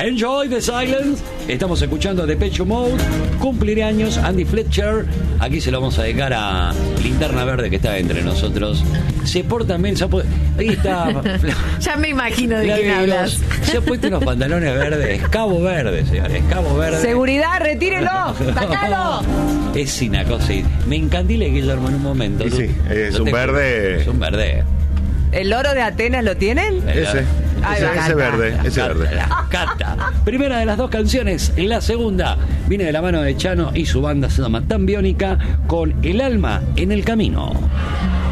Enjoy the Silence. Estamos escuchando Depeche Mode. Cumplireaños Andy Fletcher. Aquí se lo vamos a dedicar a Linterna Verde, que está entre nosotros. Se porta bien. Ahí está. Ya me imagino de quién hablas. Se ha puesto unos pantalones verdes. Cabo Verde, señores. Cabo Verde. Seguridad, retírelo. Sacalo. Es una cosa. Me encandila Guillermo en un momento. Sí, es un verde. Es un verde. ¿El oro de Atenas lo tienen? Ese verde. La cata. Primera de las dos canciones. La segunda viene de la mano de Chano y su banda se llama Tan Biónica con El alma en el camino.